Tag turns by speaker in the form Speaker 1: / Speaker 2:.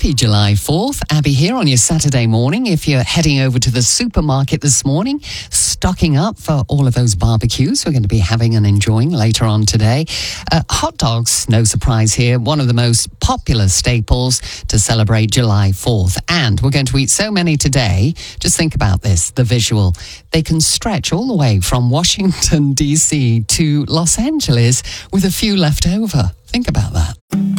Speaker 1: Happy July 4th. Abby here on your Saturday morning. If you're heading over to the supermarket this morning, stocking up for all of those barbecues we're going to be having and enjoying later on today. Hot dogs, no surprise here, one of the most popular staples to celebrate July 4th. And we're going to eat so many today. Just think about this, the visual. They can stretch all the way from Washington, D.C. to Los Angeles with a few left over. Think about that.